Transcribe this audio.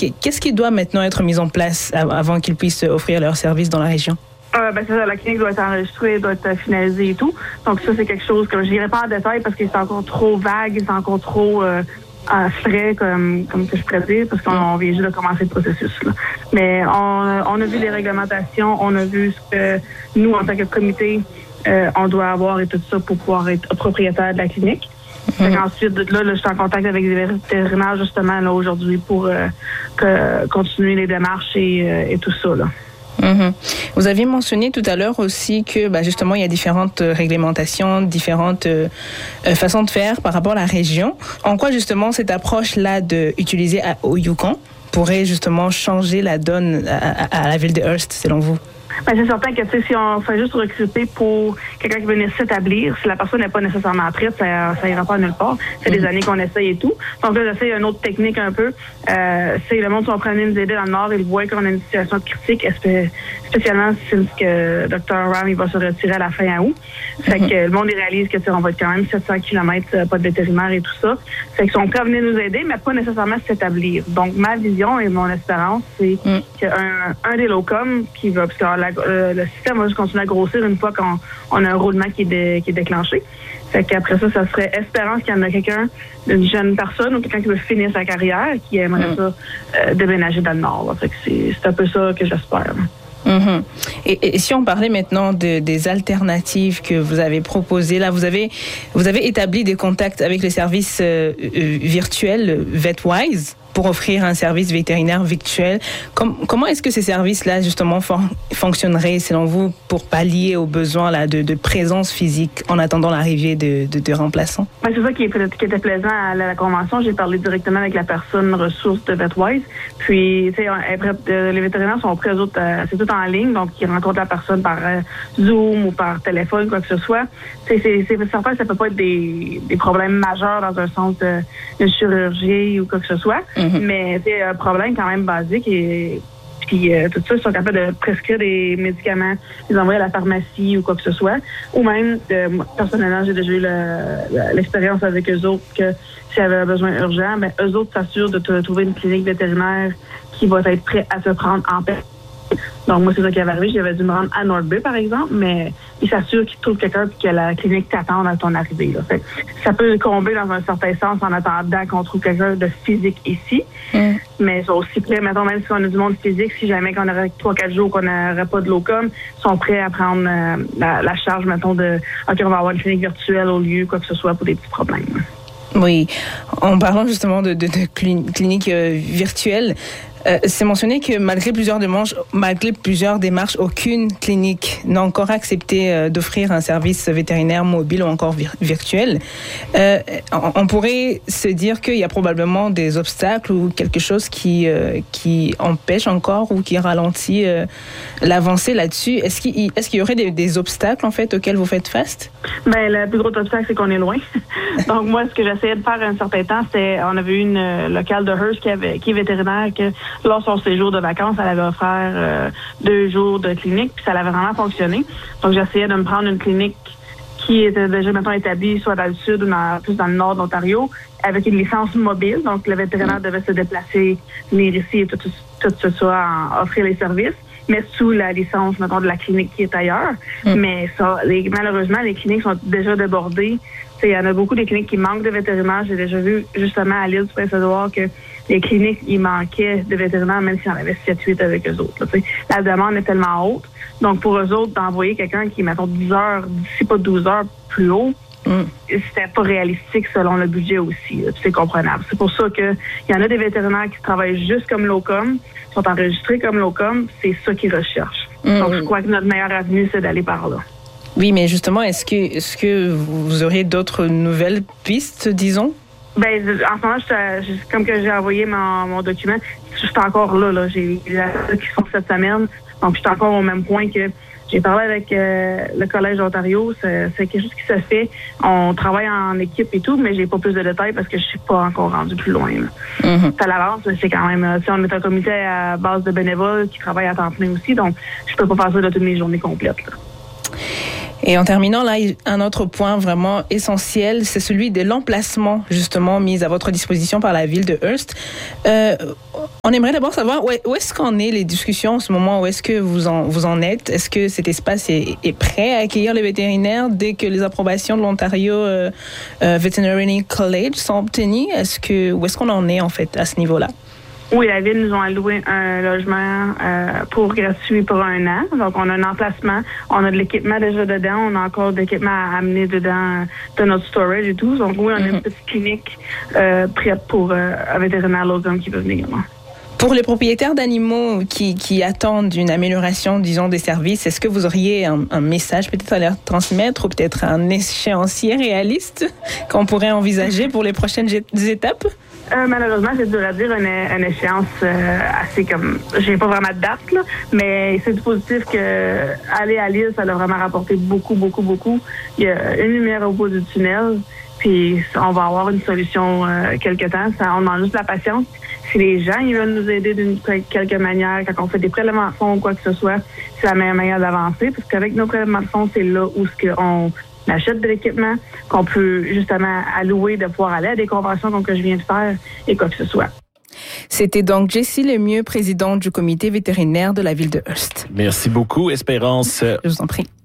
Qu'est-ce qui doit maintenant être mis en place avant qu'ils puissent offrir leurs services dans la région? C'est ça, la clinique doit être enregistrée, doit être finalisée et tout. Donc ça, c'est quelque chose que je n'irai pas en détail parce que c'est encore trop vague, c'est encore trop frais, comme que je pourrais dire, parce qu'on vient juste de commencer le processus, là. Mais on a vu les réglementations, on a vu ce que nous, en tant que comité, on doit avoir et tout ça pour pouvoir être propriétaire de la clinique. Ensuite, de là, je suis en contact avec des vétérinaires, justement, là, aujourd'hui, pour continuer les démarches et tout ça, là. Vous aviez mentionné tout à l'heure aussi que justement il y a différentes réglementations, différentes façons de faire par rapport à la région. En quoi justement cette approche-là d'utiliser au Yukon pourrait justement changer la donne à la ville de Hearst, selon vous? C'est certain que si on fait juste recruter pour quelqu'un qui veut s'établir, si la personne n'est pas nécessairement prête, ça ira pas nulle part. C'est des années qu'on essaye et tout. Donc là, j'essaye une autre technique un peu. C'est le monde qui va prendre nous aider dans le Nord, ils voient qu'on a une situation critique, spécialement si que Dr. Ram il va se retirer à la fin août. Fait que le monde il réalise que on va être quand même 700 km, pas de vétérinaire et tout ça. Fait qu'ils sont prêts à venir nous aider, mais pas nécessairement s'établir. Donc ma vision et mon espérance, c'est qu'un des locums qui va, parce que le système va juste continuer à grossir une fois qu'on a un roulement qui est déclenché. Fait qu'après ça serait espérance qu'il y en a quelqu'un, une jeune personne ou quelqu'un qui veut finir sa carrière, qui aimerait ça déménager dans le Nord, là. Fait que c'est un peu ça que j'espère. Et si on parlait maintenant des alternatives que vous avez proposées, là, vous avez établi des contacts avec le service virtuel VetWise pour offrir un service vétérinaire virtuel. Comment est-ce que ces services-là, justement, fonctionneraient, selon vous, pour pallier aux besoins là, de présence physique en attendant l'arrivée de remplaçants? C'est ça qui était plaisant à la convention. J'ai parlé directement avec la personne ressource de VetWise. Puis, tu sais, les vétérinaires sont prêts, c'est tout en ligne, donc ils rencontrent la personne par Zoom ou par téléphone, quoi que ce soit. C'est certain que ça peut pas être des problèmes majeurs dans un sens de chirurgie ou quoi que ce soit. Mais c'est un problème quand même basique et puis tout ça, ils sont capables de prescrire des médicaments, les envoyer à la pharmacie ou quoi que ce soit. Ou même, personnellement, j'ai déjà eu l'expérience avec eux autres que s'il y avait un besoin urgent, mais eux autres s'assurent de te trouver une clinique vétérinaire qui va être prête à te prendre en paix. Donc, moi, c'est ça qui avait arrivé. J'avais dû me rendre à North Bay, par exemple, mais ils s'assurent qu'ils trouvent quelqu'un et que la clinique t'attende à ton arrivée, là. Fait, ça peut combler dans un certain sens en attendant qu'on trouve quelqu'un de physique ici. Mais ils sont aussi prêts, mettons, même si on a du monde physique, si jamais qu'on aurait 3-4 jours qu'on n'aurait pas de locum, ils sont prêts à prendre la charge, mettons, OK, on va avoir une clinique virtuelle au lieu, quoi que ce soit, pour des petits problèmes. Oui. En parlant justement de cliniques virtuelles, c'est mentionné que malgré plusieurs démarches, aucune clinique n'a encore accepté d'offrir un service vétérinaire mobile ou encore virtuel. On pourrait se dire qu'il y a probablement des obstacles ou quelque chose qui empêche encore ou qui ralentit l'avancée là-dessus. Est-ce qu'il y aurait des obstacles en fait auxquels vous faites face? Le plus gros obstacle, c'est qu'on est loin. Donc moi, ce que j'essayais de faire un certain temps, c'est on avait eu une locale de Hearst qui est vétérinaire, que lors de son séjour de vacances, elle avait offert 2 jours de clinique, puis ça avait vraiment fonctionné. Donc j'essayais de me prendre une clinique qui était déjà maintenant établie, soit dans le sud ou plus dans le nord de l'Ontario, avec une licence mobile. Donc le vétérinaire devait se déplacer, venir ici et tout ça, offrir les services, mais sous la licence, mettons, de la clinique qui est ailleurs. Mais ça, malheureusement, les cliniques sont déjà débordées. Il y en a beaucoup des cliniques qui manquent de vétérinaires. J'ai déjà vu, justement, à l'île du Prince-Édouard, que les cliniques, il manquait de vétérinaires, même s'il y en avait 7-8 avec eux autres. Là, la demande est tellement haute. Donc, pour eux autres, d'envoyer quelqu'un qui, mettons, 10 heures, d'ici pas 12 heures plus haut, c'était pas réalistique selon le budget aussi. C'est comprenable. C'est pour ça qu'il y en a des vétérinaires qui travaillent juste comme locum, qui sont enregistrés comme locum. C'est ça qu'ils recherchent. Donc, je crois que notre meilleure avenue, c'est d'aller par là. Oui, mais justement, est-ce que vous aurez d'autres nouvelles pistes, disons? En ce moment, comme que j'ai envoyé mon document, je suis encore là. J'ai les qui sont cette semaine. Donc, je suis encore au même point que j'ai parlé avec le Collège d'Ontario. C'est quelque chose qui se fait. On travaille en équipe et tout, mais j'ai pas plus de détails parce que je suis pas encore rendue plus loin. Ça l'avance, mais c'est quand même... on est un comité à base de bénévoles qui travaillent à temps plein aussi, donc je peux pas faire ça de toutes mes journées complètes, là. Et en terminant, là, un autre point vraiment essentiel, c'est celui de l'emplacement, justement, mis à votre disposition par la ville de Hearst. On aimerait d'abord savoir où est-ce qu'en est les discussions en ce moment, où est-ce que vous en êtes? Est-ce que cet espace est prêt à accueillir les vétérinaires dès que les approbations de l'Ontario Veterinary College sont obtenues? Où est-ce qu'on en est, en fait, à ce niveau-là? Oui, la Ville nous a alloué un logement pour gratuit pour 1 an. Donc, on a un emplacement, on a de l'équipement déjà dedans, on a encore de l'équipement à amener dedans de notre storage et tout. Donc, oui, on a une petite clinique prête pour un vétérinaire locum qui peut venir également. Pour les propriétaires d'animaux qui attendent une amélioration, disons, des services, est-ce que vous auriez un message peut-être à leur transmettre ou peut-être un échéancier réaliste qu'on pourrait envisager pour les prochaines étapes? Malheureusement, c'est dur à dire, une échéance assez comme... J'ai pas vraiment de date, là, mais c'est du positif que aller à l'île, ça l'a vraiment rapporté beaucoup, beaucoup, beaucoup. Il y a une lumière au bout du tunnel, puis on va avoir une solution quelque temps. On demande juste la patience. Si les gens ils veulent nous aider d'une quelque manière, quand on fait des prélèvements de fonds ou quoi que ce soit, c'est la meilleure manière d'avancer, parce qu'avec nos prélèvements de fonds, c'est là où on achète de l'équipement, qu'on peut justement allouer, de pouvoir aller à des conventions comme que je viens de faire et quoi que ce soit. C'était donc Jessie Lemieux, présidente du comité vétérinaire de la ville de Hearst. Merci beaucoup, Espérance. Je vous en prie.